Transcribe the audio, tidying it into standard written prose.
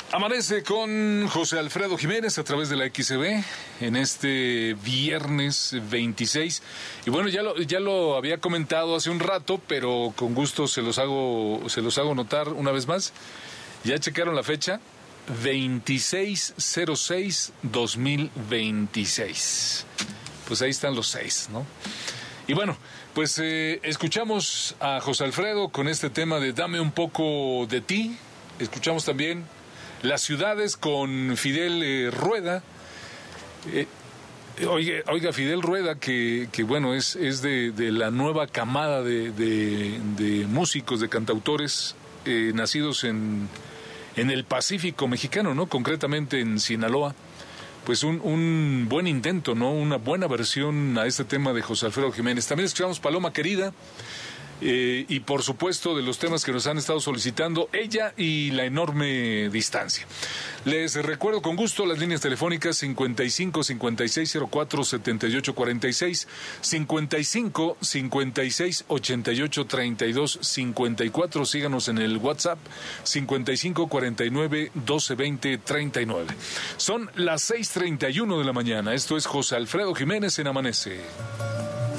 Amanece con José Alfredo Jiménez a través de la XCB en este viernes 26. Y bueno, ya lo había comentado hace un rato, pero con gusto se los hago notar una vez más. Ya checaron la fecha, 26/06/2026. Pues ahí están los 6, ¿no? Y bueno, pues escuchamos a José Alfredo con este tema de Dame un poco de ti. Escuchamos también Las ciudades con Fidel Rueda. Oiga, Fidel Rueda, que bueno, es de la nueva camada de músicos, de cantautores nacidos en el Pacífico mexicano, ¿no? Concretamente en Sinaloa. Pues un buen intento, ¿no? Una buena versión a este tema de José Alfredo Jiménez. También escuchamos Paloma Querida. Y por supuesto de los temas que nos han estado solicitando, Ella y La enorme distancia. Les recuerdo con gusto las líneas telefónicas 55 56 04 78 46, 55 56 88 32 54. Síganos en el WhatsApp 55 49 12 20 39. Son las 6:31 de la mañana. Esto es José Alfredo Jiménez en Amanece.